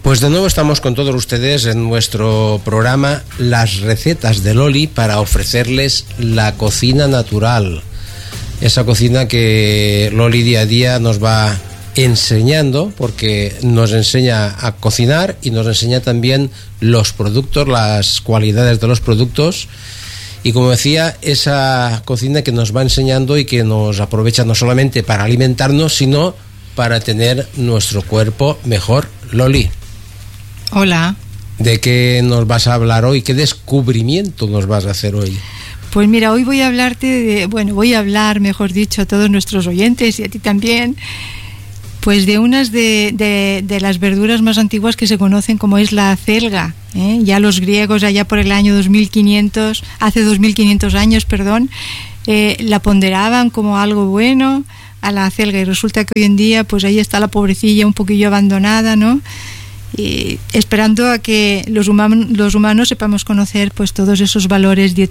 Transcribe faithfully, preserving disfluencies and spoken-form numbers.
Pues de nuevo estamos con todos ustedes en nuestro programa Las Recetas de Loli para ofrecerles la cocina natural. Esa cocina que Loli día a día nos va enseñando, porque nos enseña a cocinar y nos enseña también los productos, las cualidades de los productos. Y como decía, esa cocina que nos va enseñando y que nos aprovecha no solamente para alimentarnos, sino para tener nuestro cuerpo mejor. Loli. Hola. ¿De qué nos vas a hablar hoy? ¿Qué descubrimiento nos vas a hacer hoy? Pues mira, hoy voy a hablarte de, bueno, voy a hablar, mejor dicho, a todos nuestros oyentes y a ti también, pues de unas de, de, de las verduras más antiguas que se conocen, como es la acelga, ¿eh? Ya los griegos, allá por el año dos mil quinientos, hace dos mil quinientos años, perdón, eh, la ponderaban como algo bueno a la acelga, y resulta que hoy en día, pues ahí está la pobrecilla un poquillo abandonada, ¿no? Y esperando a que los humanos, los humanos sepamos conocer pues todos esos valores dietéticos